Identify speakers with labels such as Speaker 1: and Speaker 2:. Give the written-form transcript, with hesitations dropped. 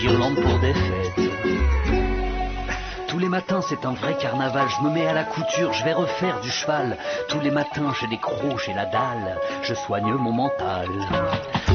Speaker 1: guirlandes pour des fêtes. Tous les matins c'est un vrai carnaval, je me mets à la couture, je vais refaire du cheval. Tous les matins j'ai des crocs, j'ai la dalle, je soigne mon mental.